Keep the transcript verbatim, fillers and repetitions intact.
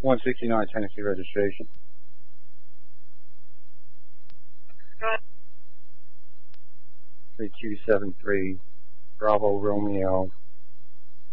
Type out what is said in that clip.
one sixty-nine Tennessee registration. three two seven three Bravo Romeo